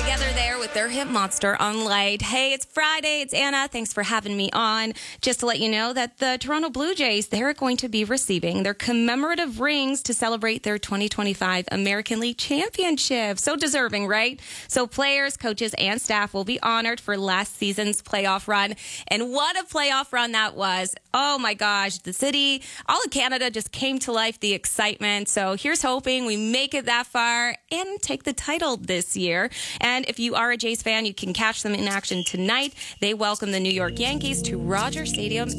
Together there with their hit Monster on Light. Hey, it's Friday. It's Anna. Thanks for having me on. Just to let you know that the Toronto Blue Jays, they're going to be receiving their commemorative rings to celebrate their 2025 American League Championship. So deserving, right? So players, coaches, and staff will be honored for last season's playoff run. And what a playoff run that was. Oh my gosh, the city, all of Canada just came to life, the excitement. So here's hoping we make it that far and take the title this year. And if you are a Jays fan, you can catch them in action tonight. They welcome the New York Yankees to Rogers Stadium